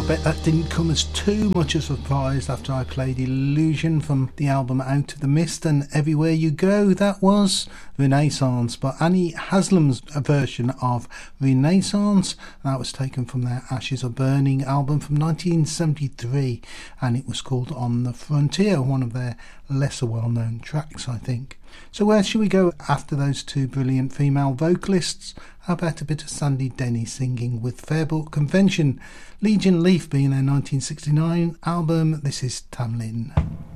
I bet that didn't come as too much a surprise after I played Illusion from the album Out of the Mist and Everywhere You Go. That was Renaissance, but Annie Haslam's version of Renaissance. That was taken from their Ashes Are Burning album from 1973, and it was called On the Frontier, one of their lesser well-known tracks, I think. So where should we go after those two brilliant female vocalists? How about a bit of Sandy Denny singing with Fairport Convention, Legion Leaf being their 1969 album. This is Tamlin.